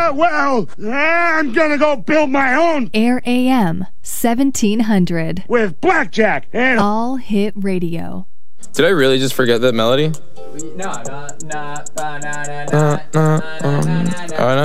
Well, I'm gonna go build my own. Air AM 1700 with Blackjack and All Hit Radio. Did I really just forget that melody? No.